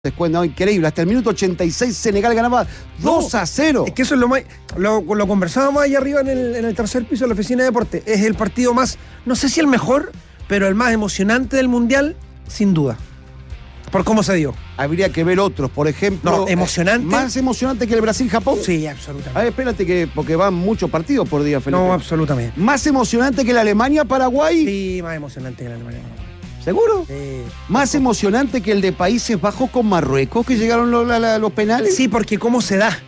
después, no, increíble. Hasta el minuto 86 Senegal ganaba 2-0. Es que eso es lo más. Lo conversábamos ahí arriba en el tercer piso de la oficina de deporte. Es el partido más, no sé si el mejor, pero el más emocionante del Mundial, sin duda. Por cómo se dio. Habría que ver otros, por ejemplo. No, emocionante. Más emocionante que el Brasil-Japón. Sí, absolutamente. A ver, espérate, porque van muchos partidos por día, Felipe. No, absolutamente. Más emocionante que la Alemania-Paraguay. Sí, más emocionante que la Alemania-Paraguay. ¿Seguro? Sí. Más emocionante que el de Países Bajos con Marruecos, que llegaron los penales. Sí, porque cómo se da.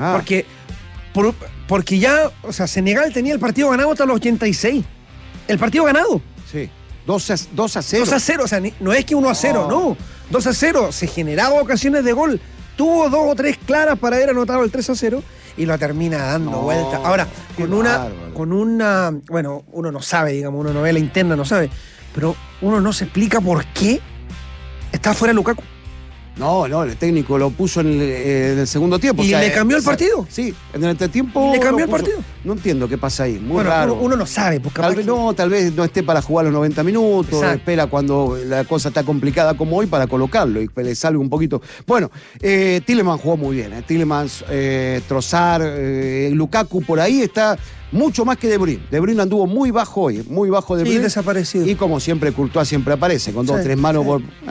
Porque ya, o sea, Senegal tenía el partido ganado hasta los 86. El partido ganado. Sí. 2-0. 2-0, o sea, no es que 1-0, no. 2-0. Se generaban ocasiones de gol. Tuvo 2 o 3 claras para haber anotado el 3-0 y lo termina dando vuelta. Ahora, con una. Bueno, uno no sabe, digamos, una novela interna no sabe. Pero uno no se explica por qué está fuera Lukaku. No, el técnico lo puso en el segundo tiempo. ¿Y le cambió el partido? Sí, en el entretiempo. ¿Le cambió el partido? No entiendo qué pasa ahí, muy raro. Uno no sabe. Pues tal vez no esté para jugar los 90 minutos, exacto. Espera cuando la cosa está complicada como hoy para colocarlo y le salga un poquito. Bueno, Tielemans jugó muy bien. Tielemans, Trossard, Lukaku por ahí está mucho más que De Bruyne. De Bruyne anduvo muy bajo hoy, muy bajo De Bruyne. Sí, desaparecido. Y como siempre, Courtois siempre aparece, con 2 o 3 manos.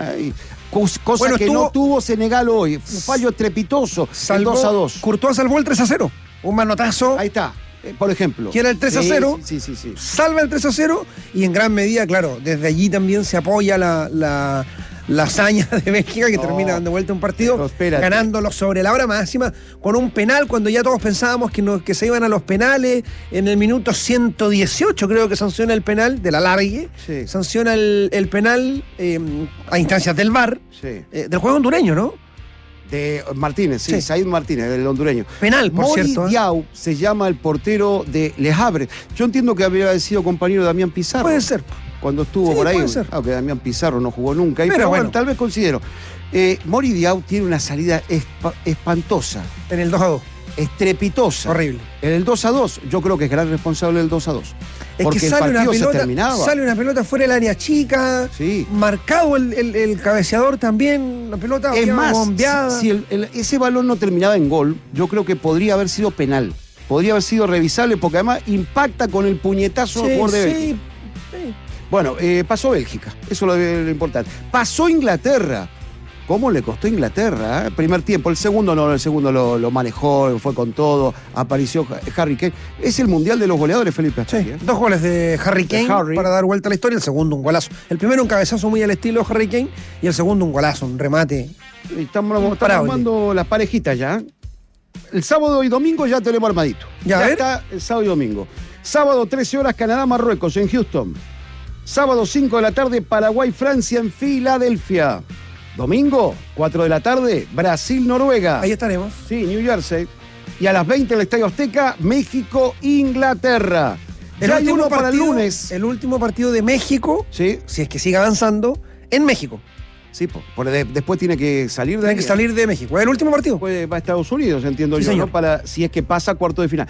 Cosa que no tuvo Senegal hoy. Un fallo estrepitoso. El 2-2. Courtois salvó el 3-0. Un manotazo. Ahí está. Por ejemplo. Que era el 3-0. Sí. Salva el 3-0 y en gran medida, claro, desde allí también se apoya la hazaña de Bélgica que termina dando vuelta un partido, ganándolo sobre la hora máxima con un penal cuando ya todos pensábamos que se iban a los penales. En el minuto 118 creo que sanciona el penal de la largue. Sí. Sanciona el penal a instancias del VAR, del juego hondureño, ¿no? De Martínez, sí, Said Martínez, del hondureño. Penal, por cierto. Mori Diaw se llama el portero de Le Havre. Yo entiendo que había sido compañero de Damián Pizarro. Puede ser. Cuando estuvo por ahí. Puede ser. Aunque Damián Pizarro no jugó nunca. Pero bueno, tal vez considero. Mori Diaw tiene una salida espantosa. En el 2-2. Estrepitosa. Horrible. En el 2-2, yo creo que es gran responsable del 2-2. Es porque que sale una pelota fuera del área chica, marcado el cabeceador también, la pelota es más, bombeada. Si ese balón no terminaba en gol, yo creo que podría haber sido penal. Podría haber sido revisable porque además impacta con el puñetazo por de Bélgica. Sí. Bueno, pasó Bélgica, eso es lo importante. Pasó Inglaterra. ¿Cómo le costó a Inglaterra? Primer tiempo, el segundo no, el segundo lo manejó, fue con todo, apareció Harry Kane. Es el mundial de los goleadores, Felipe. Sí, 2 goles de Harry Kane para dar vuelta a la historia, el segundo un golazo. El primero un cabezazo muy al estilo Harry Kane y el segundo un golazo, un remate. Estamos armando las parejitas ya. El sábado y domingo ya tenemos armadito. Ya está el sábado y domingo. Sábado 13 horas Canadá-Marruecos en Houston. Sábado 5 de la tarde Paraguay-Francia en Filadelfia. Domingo, 4 de la tarde, Brasil-Noruega. Ahí estaremos. Sí, New Jersey. Y a las 20 en el Estadio Azteca, México-Inglaterra. Ya hay uno para el lunes. El último partido de México, si es que sigue avanzando, en México. Sí, después tiene que salir de Tiene que salir de México. ¿Es el último partido? Después va a Estados Unidos, entiendo yo, señor. ¿no? Para si es que pasa a cuarto de final.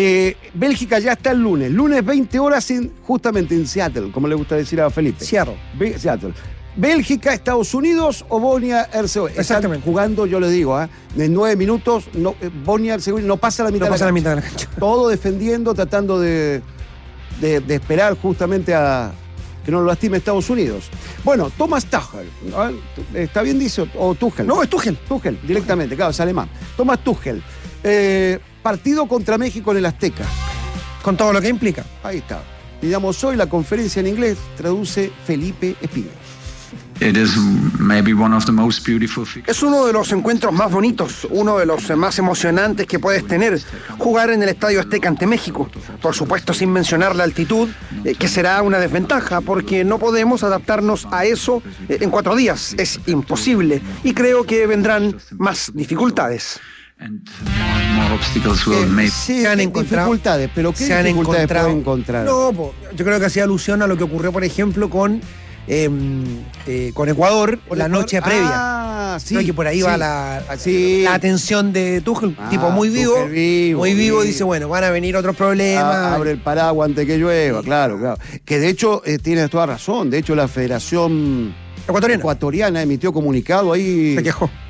Bélgica ya está el lunes. Lunes 20 horas justamente en Seattle, como le gusta decir a Felipe. Seattle. Bélgica, Estados Unidos o Bosnia-Herzegovina. Exactamente. Están jugando, yo les digo, en 9 minutos, Bosnia-Herzegovina no pasa la mitad de la cancha. Todo defendiendo, tratando de esperar justamente a que no lo lastime Estados Unidos. Bueno, Thomas Tuchel, ¿está bien dicho? ¿O Tuchel? No, es Tuchel. Tuchel, directamente, claro, es alemán. Thomas Tuchel. Partido contra México en el Azteca. Con todo lo que implica. Ahí está. Digamos, hoy la conferencia en inglés traduce Felipe Espino. Es uno de los encuentros más bonitos, uno de los más emocionantes que puedes tener, jugar en el Estadio Azteca ante México. Por supuesto, sin mencionar la altitud, que será una desventaja, porque no podemos adaptarnos a eso en 4 días. Es imposible. Y creo que vendrán más dificultades. Se han encontrado dificultades, pero ¿qué dificultades pueden encontrar? No, yo creo que hacía alusión a lo que ocurrió, por ejemplo, con Ecuador la noche previa. Sí, creo que por ahí va la atención de Tuchel, tipo muy vivo, dice, bueno, van a venir otros problemas. Abre el paraguas antes que llueva, claro. Que de hecho tienes toda razón. De hecho, la Federación ecuatoriana emitió comunicado ahí. Se quejó.